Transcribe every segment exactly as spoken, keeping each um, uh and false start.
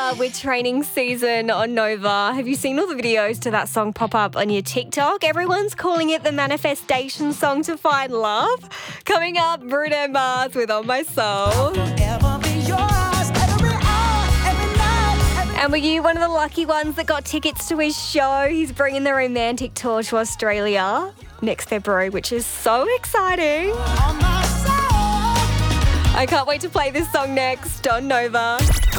Nova with Training Season on Nova. Have you seen all the videos to that song pop up on your TikTok? Everyone's calling it the manifestation song to find love. Coming up, Bruno Mars with On My Soul. And were you one of the lucky ones that got tickets to his show? He's bringing the romantic tour to Australia next February, which is so exciting. I can't wait to play this song next on Nova.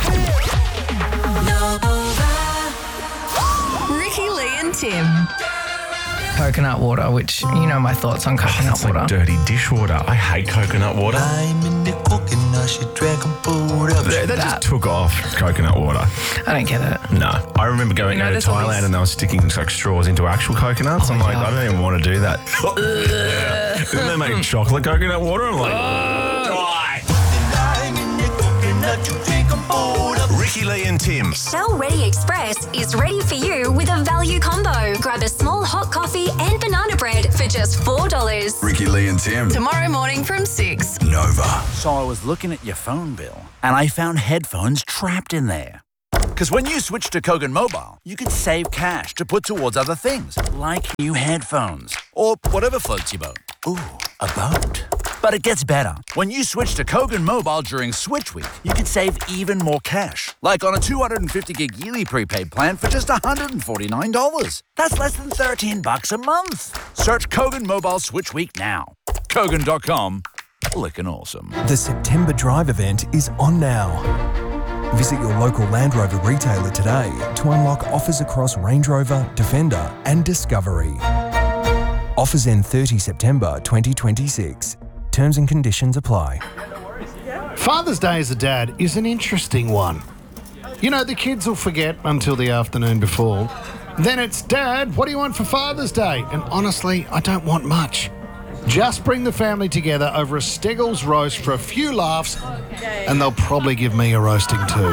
Ricky, Lee and Tim. Coconut water, which, you know my thoughts on coconut It's water. like dirty dishwater. I hate coconut water. I'm in the coconut, she drank and pulled up. They, they just took off coconut water. I don't get it. No. I remember going You know, over to there's Thailand always- and they were sticking like straws into actual coconuts. Oh, I'm like, yeah. I don't even want to do that. Yeah. Then they make chocolate coconut water. I'm like, die. I'm in the coconut, you drink and pulled up. Ricky, Lee and Tim. Shell Ready Express is ready for you with a value combo. Grab a small hot coffee and banana bread for just four dollars. Ricky, Lee and Tim. Tomorrow morning from six. Nova. So I was looking at your phone bill and I found headphones trapped in there. Because when you switch to Kogan Mobile, you can save cash to put towards other things, like new headphones or whatever floats your boat. Ooh, a boat. But it gets better. When you switch to Kogan Mobile during Switch Week, you can save even more cash. Like on a two hundred fifty gig yearly prepaid plan for just one hundred forty-nine dollars. That's less than thirteen bucks a month. Search Kogan Mobile Switch Week now. Kogan dot com. Lickin' awesome. The September Drive event is on now. Visit your local Land Rover retailer today to unlock offers across Range Rover, Defender and Discovery. Offers end thirtieth September twenty twenty-six. Terms and conditions apply. Father's Day as a dad is an interesting one. You know, the kids will forget until the afternoon before. Then it's, Dad, what do you want for Father's Day? And honestly, I don't want much. Just bring the family together over a Steggles roast for a few laughs and they'll probably give me a roasting too.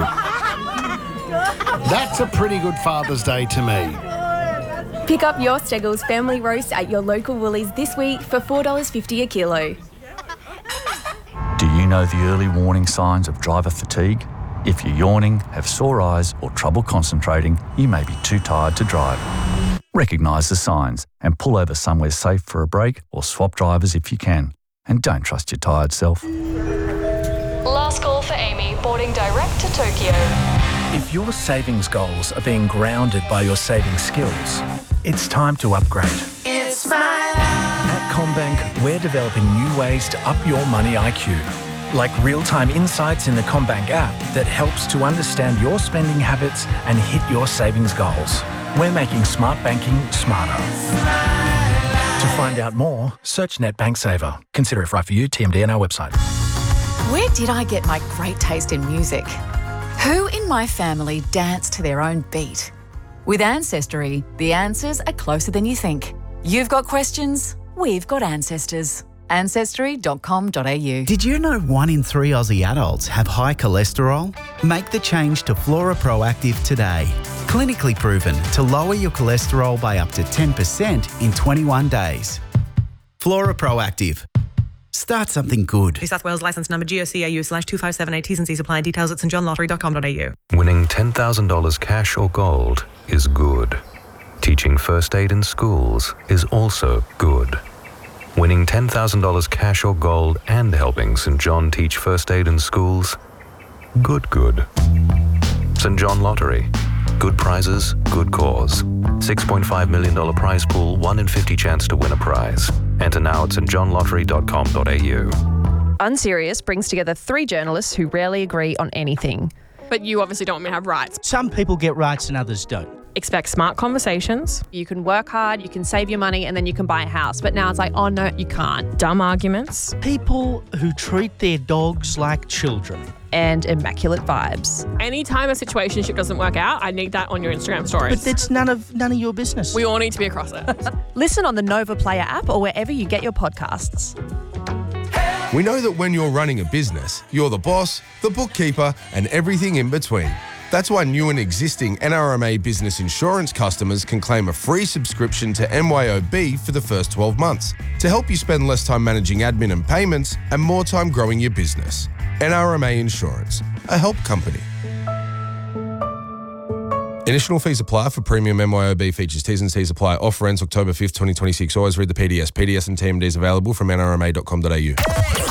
That's a pretty good Father's Day to me. Pick up your Steggles family roast at your local Woolies this week for four dollars fifty a kilo. Do you know the early warning signs of driver fatigue? If you're yawning, have sore eyes or trouble concentrating, you may be too tired to drive. Recognise the signs and pull over somewhere safe for a break or swap drivers if you can. And don't trust your tired self. Last call for Amy, boarding direct to Tokyo. If your savings goals are being grounded by your saving skills, it's time to upgrade. It's my life. At CommBank, we're developing new ways to up your money I Q, like real-time insights in the CommBank app that helps to understand your spending habits and hit your savings goals. We're making smart banking smarter. To find out more, search NetBank Saver. Consider if right for you, T M D and our website. Where did I get my great taste in music? Who in my family danced to their own beat? With Ancestry, the answers are closer than you think. You've got questions, we've got ancestors. ancestry dot com dot a u. Did you know one in three Aussie adults have high cholesterol? Make the change to Flora Proactive today. Clinically proven to lower your cholesterol by up to ten percent in twenty-one days. Flora Proactive. Start something good. New South Wales licence number G O C A U slash two five seven eight. T's and C's apply. Details at st john lottery dot com dot a u. Winning ten thousand dollars cash or gold is good. Teaching first aid in schools is also good. Winning ten thousand dollars cash or gold and helping St John teach first aid in schools? Good, good. St John Lottery. Good prizes, good cause. six point five million dollars prize pool, one in fifty chance to win a prize. Enter now at st john lottery dot com dot a u. Unserious brings together three journalists who rarely agree on anything. But you obviously don't want me to have rights. Some people get rights and others don't. Expect smart conversations. You can work hard, you can save your money, and then you can buy a house. But now it's like, oh no, you can't. Dumb arguments. People who treat their dogs like children. And immaculate vibes. Anytime a situationship doesn't work out, I need that on your Instagram stories. But that's none of none of your business. We all need to be across it. Listen on the Nova Player app or wherever you get your podcasts. We know that when you're running a business, you're the boss, the bookkeeper, and everything in between. That's why new and existing N R M A Business Insurance customers can claim a free subscription to M Y O B for the first twelve months to help you spend less time managing admin and payments and more time growing your business. N R M A Insurance, a help company. Additional fees apply for premium M Y O B features. T's and C's apply. Offer ends October fifth, twenty twenty-six. Always read the P D S. P D S and T M Ds available from N R M A dot com dot A U.